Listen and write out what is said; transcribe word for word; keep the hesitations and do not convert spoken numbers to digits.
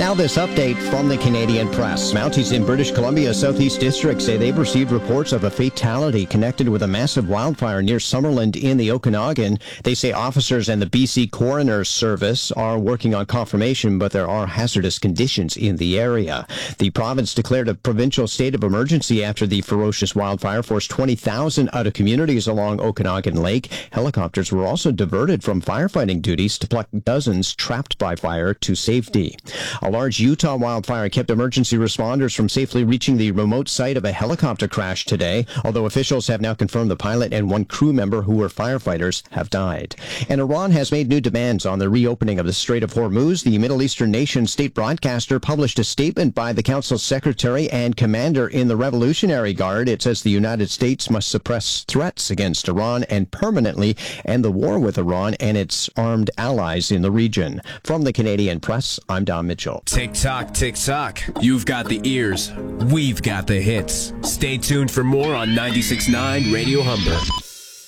Now this update from the Canadian Press. Mounties in British Columbia Southeast District say they've received reports of a fatality connected with a massive wildfire near Summerland in the Okanagan. They say officers and the B C Coroner's Service are working on confirmation, but there are hazardous conditions in the area. The province declared a provincial state of emergency after the ferocious wildfire forced twenty thousand out of communities along Okanagan Lake. Helicopters were also diverted from firefighting duties to pluck dozens trapped by fire to safety. A large Utah wildfire kept emergency responders from safely reaching the remote site of a helicopter crash today, although officials have now confirmed the pilot and one crew member who were firefighters have died. And Iran has made new demands on the reopening of the Strait of Hormuz. The Middle Eastern nation state broadcaster published a statement by the council's secretary and commander in the Revolutionary Guard. It says the United States must suppress threats against Iran and permanently end the war with Iran and its armed allies in the region. From the Canadian Press, I'm Don Mitchell. Tick tock, tick tock. You've got the ears. We've got the hits. Stay tuned for more on ninety-six point nine Radio Humber.